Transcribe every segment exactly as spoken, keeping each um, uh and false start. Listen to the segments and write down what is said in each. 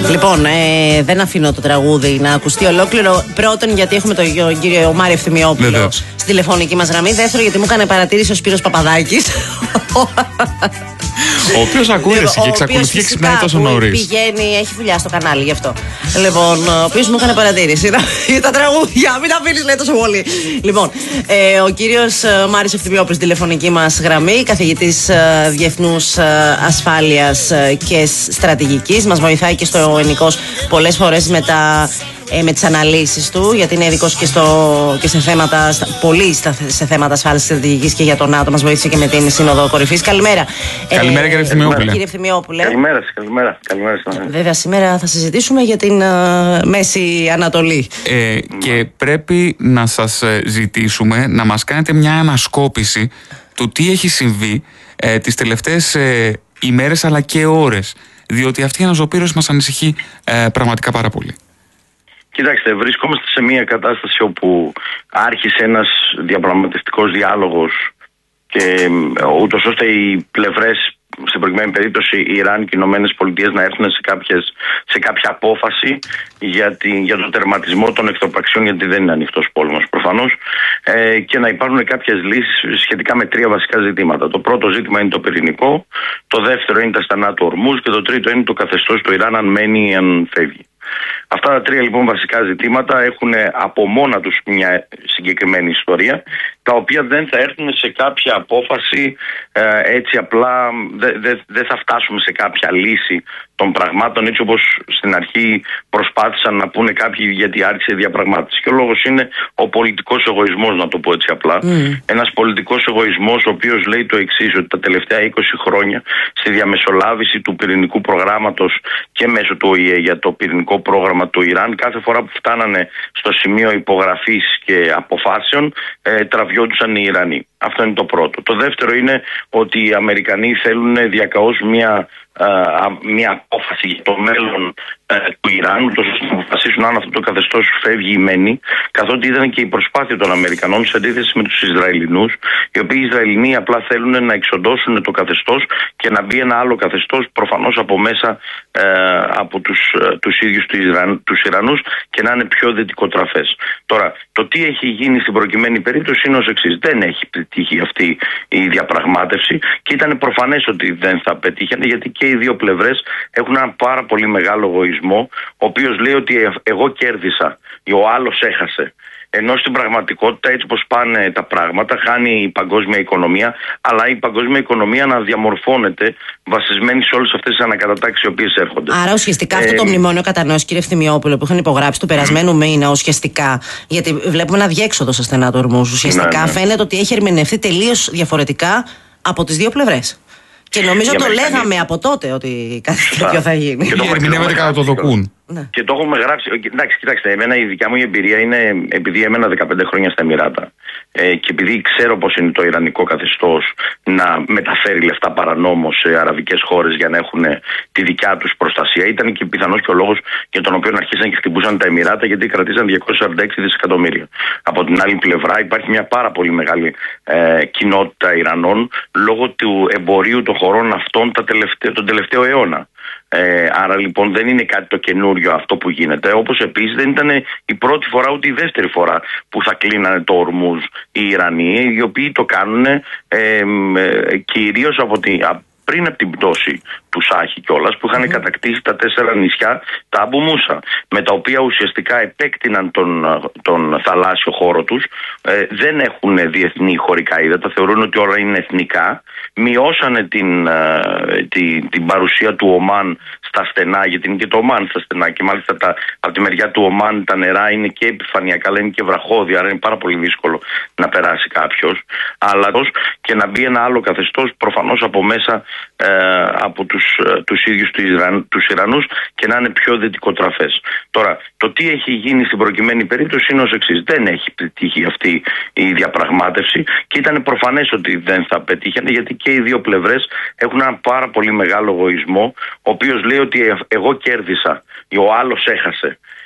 Λοιπόν, ε, δεν αφήνω το τραγούδι να ακουστεί ολόκληρο. Πρώτον, γιατί έχουμε τον κύριο Μάριο Ευθυμιόπουλο Βεβαίως. Στη τηλεφωνική μας γραμμή. Δεύτερον, γιατί μου έκανε παρατήρηση ο Σπύρος Παπαδάκης. Ο οποίος ακούγεσαι και εξακολουθεί και ξυπνάει τόσο νωρίς. Πηγαίνει, έχει δουλειά στο κανάλι γι' αυτό. Λοιπόν, ο οποίος μου έκανε παρατήρηση για τα τραγούδια. Μην τα αφήνεις, λέει, τόσο πολύ. Λοιπόν, ε, ο κύριος Μάριος Ευθυμιόπουλος στη τηλεφωνική μας γραμμή, καθηγητής ε, διεθνούς ε, ασφάλειας ε, και στρατηγικής. Μας βοηθάει και στο Ενικός πολλές φορές με τα. Ε, με τις αναλύσεις του, γιατί είναι ειδικός και, και σε θέματα, στα, πολύ στα, σε θέματα ασφάλειας στρατηγικής και για τον ΝΑΤΟ. Μας βοήθησε και με την Σύνοδο Κορυφής. Καλημέρα. Καλημέρα, ε, κύριε Ευθυμιόπουλε. Κύριε Ευθυμιόπουλε. Καλημέρα, καλημέρα. καλημέρα. Βέβαια, σήμερα θα συζητήσουμε για την uh, Μέση Ανατολή. Ε, και πρέπει να σας ζητήσουμε να μας κάνετε μια ανασκόπηση του τι έχει συμβεί ε, τις τελευταίες ε, ημέρες αλλά και ώρες. Διότι αυτή η αναζωπήρωση μας ανησυχεί ε, πραγματικά πάρα πολύ. Κοιτάξτε, βρισκόμαστε σε μια κατάσταση όπου άρχισε ένας διαπραγματευτικός διάλογος και ούτως ώστε οι πλευρές, στην προηγουμένη περίπτωση η Ιράν και οι Ηνωμένες Πολιτείες, να έρθουν σε, κάποιες, σε κάποια απόφαση για, τη, για τον τερματισμό των εχθροπραξιών, γιατί δεν είναι ανοιχτός πόλεμος προφανώς, ε, και να υπάρχουν κάποιες λύσεις σχετικά με τρία βασικά ζητήματα. Το πρώτο ζήτημα είναι το πυρηνικό, το δεύτερο είναι τα στενά του Ορμούζ και το τρίτο είναι το καθεστώς του Ιράν, αν μένει ή αν φεύγει. Αυτά τα τρία λοιπόν βασικά ζητήματα έχουν από μόνα τους μια συγκεκριμένη ιστορία, τα οποία δεν θα έρθουν σε κάποια απόφαση ε, έτσι απλά, δεν δε, δε θα φτάσουμε σε κάποια λύση των πραγμάτων, έτσι όπως στην αρχή προσπάθησαν να πούνε κάποιοι, γιατί άρχισε η διαπραγμάτευση. Και ο λόγος είναι ο πολιτικός εγωισμός, να το πω έτσι απλά. Mm. Ένας πολιτικός εγωισμός ο οποίος λέει το εξής, ότι τα τελευταία είκοσι χρόνια στη διαμεσολάβηση του πυρηνικού προγράμματος και μέσω του Ο Η Ε για το πυρηνικό πρόγραμμα του Ιράν, κάθε φορά που φτάνανε στο σημείο υπογραφής και αποφάσεων, ε, τραβιόντουσαν οι Ιρανοί. Αυτό είναι το πρώτο. Το δεύτερο είναι ότι οι Αμερικανοί θέλουν διακαώς μια, α, μια απόφαση για το μέλλον α, του Ιράν, ούτως ώστε να αποφασίσουν αν αυτό το καθεστώς φεύγει ή μένει, καθότι ήταν και η προσπάθεια των Αμερικανών σε αντίθεση με τους Ισραηλινούς, οι οποίοι οι Ισραηλινοί απλά θέλουν να εξοντώσουν το καθεστώς και να μπει ένα άλλο καθεστώς, προφανώς από μέσα ε, από τους, τους ίδιους του Ιραν, τους Ιρανούς, και να είναι πιο δυτικοτραφές. Τώρα, το τι έχει γίνει στην προκειμένη περίπτωση είναι ως εξής. Δεν έχει πετύχει αυτή η διαπραγμάτευση και ήταν προφανές ότι δεν θα πετύχανε, γιατί και οι δύο πλευρές έχουν ένα πάρα πολύ μεγάλο εγωισμό, ο οποίος λέει ότι εγώ κέρδισα, ο άλλος έχασε. Ενώ στην πραγματικότητα, έτσι πως πάνε τα πράγματα, χάνει η παγκόσμια οικονομία, αλλά η παγκόσμια οικονομία να διαμορφώνεται βασισμένη σε όλες αυτές τις ανακατατάξεις οι οποίες έρχονται. Άρα ουσιαστικά ε, αυτό το μνημόνιο κατανόησης, κύριε Ευθυμιόπουλο, που είχαν υπογράψει του περασμένου mm. μήνα, ουσιαστικά, γιατί βλέπουμε ένα διέξοδο στα στενά του Ορμούζ, ουσιαστικά ναι, ναι. φαίνεται ότι έχει ερμηνευτεί τελείως διαφορετικά από τις δύο πλευρές. Και νομίζω το Αμερικανοί... λέγαμε από τότε ότι κάτι τέτοιο θα γίνει. Και το ερμηνεύεται κατά το δοκούν. Ναι. Και το έχουμε γράψει. Εντάξει, κοιτάξτε, εμένα η δικιά μου εμπειρία είναι, επειδή έμενα δεκαπέντε χρόνια στα Εμιράτα ε, και επειδή ξέρω πώς είναι το ιρανικό καθεστώς να μεταφέρει λεφτά παρανόμως σε αραβικές χώρες για να έχουν τη δικιά τους προστασία, ήταν και πιθανώς και ο λόγος για τον οποίο αρχίσαν και χτυπούσαν τα Εμιράτα, γιατί κρατήσαν διακόσια σαράντα έξι δισεκατομμύρια. Από την άλλη πλευρά υπάρχει μια πάρα πολύ μεγάλη ε, κοινότητα Ιρανών λόγω του εμπορίου των χωρών αυτών τα τελευταί, τον τελευταίο αιώνα. Ε, άρα λοιπόν δεν είναι κάτι το καινούριο αυτό που γίνεται, όπως επίσης δεν ήταν η πρώτη φορά ούτε η δεύτερη φορά που θα κλείνανε το Ορμούζ οι Ιρανοί, οι οποίοι το κάνουν ε, ε, κυρίως από τη, πριν από την πτώση του Σάχη κιόλας, που είχαν mm. κατακτήσει τα τέσσερα νησιά, τα Αμπου Μούσα, με τα οποία ουσιαστικά επέκτηναν τον, τον θαλάσσιο χώρο τους, ε, δεν έχουν διεθνή χωρικά ύδατα, θεωρούν ότι όλα είναι εθνικά, μειώσανε την, ε, την, την παρουσία του Ομάν στα στενά, γιατί είναι και το Ομάν στα στενά, και μάλιστα τα, από τη μεριά του Ομάν τα νερά είναι και επιφανειακά, αλλά είναι και βραχώδια, άρα είναι πάρα πολύ δύσκολο να περάσει κάποιος, αλλά και να μπει ένα άλλο καθεστώς, προφανώς από μέσα ε, από τους, ε, τους ίδιους του Ιραν, τους Ιρανούς, και να είναι πιο δυτικοτραφές. Τώρα, το τι έχει γίνει στην προκειμένη περίπτωση είναι ως εξής. Δεν έχει πετύχει αυτή η διαπραγμάτευση και ήταν προφανές ότι δεν θα πετύχανε, γιατί και οι δύο πλευρές έχουν ένα πάρα πολύ μεγάλο εγωισμό, ο οποίος λέει ότι εγώ κέρδισα, ο άλλος έχασε.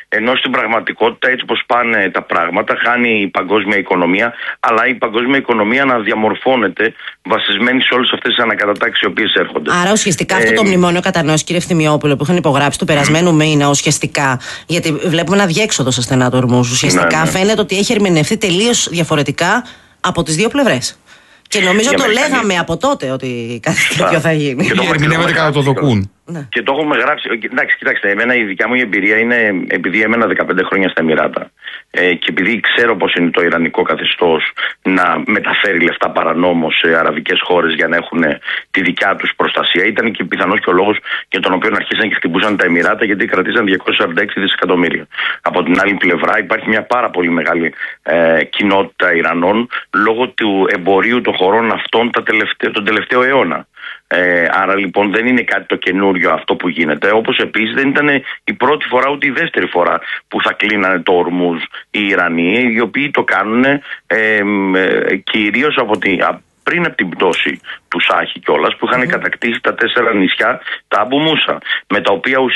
Ενώ στην πραγματικότητα, έτσι όπως πάνε τα πράγματα, χάνει η παγκόσμια οικονομία, αλλά η παγκόσμια οικονομία να διαμορφώνεται βασισμένη σε όλες αυτές τις ανακατατάξεις οι οποίες έρχονται. Άρα ουσιαστικά ε, αυτό το μνημόνιο κατανόησης, κύριε Ευθυμιόπουλο, που είχαν υπογράψει του περασμένου μήνα, ουσιαστικά, γιατί βλέπουμε ένα διέξοδο στα στενά του Ορμούζ, ουσιαστικά ναι, ναι. φαίνεται ότι έχει ερμηνευτεί τελείως διαφορετικά από τις δύο πλευρές. Και νομίζω το λέγαμε από τότε ότι κάτι τέτοιο θα γίνει. Και το ερμηνεύεται κατά το δοκούν. Ναι. Και το έχουμε γράψει. Εντάξει, κοιτάξτε, εμένα η δικιά μου εμπειρία είναι επειδή έμενα δεκαπέντε χρόνια στα Εμιράτα ε, και επειδή ξέρω πώς είναι το ιρανικό καθεστώς να μεταφέρει λεφτά παρανόμως σε αραβικές χώρες για να έχουν τη δικιά τους προστασία. Ήταν και πιθανώς και ο λόγος για τον οποίο αρχίσαν και χτυπούσαν τα Εμιράτα, γιατί κρατήσαν διακόσια σαράντα έξι δισεκατομμύρια. Από την άλλη πλευρά υπάρχει μια πάρα πολύ μεγάλη ε, κοινότητα Ιρανών λόγω του εμπορίου των χωρών αυτών τα τελευταί, τον τελευταίο αιώνα. Ε, άρα λοιπόν δεν είναι κάτι το καινούριο αυτό που γίνεται, όπως επίσης δεν ήταν η πρώτη φορά ούτε η δεύτερη φορά που θα κλείνανε το Ορμούζ οι Ιρανοί, οι οποίοι το κάνουν ε, ε, κυρίως από τη, πριν από την πτώση του Σάχη κιόλας, που είχαν mm. κατακτήσει τα τέσσερα νησιά, τα Αμπου Μούσα, με τα οποία